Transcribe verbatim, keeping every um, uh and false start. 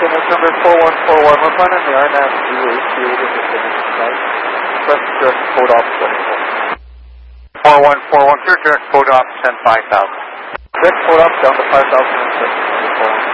Finish number four one four one, we're planning the R N A V zero eight two eight in the finish tonight. Press direct code off twenty-four. four one four one, clear direct code off, send five thousand. Direct code off down to five thousand and seven.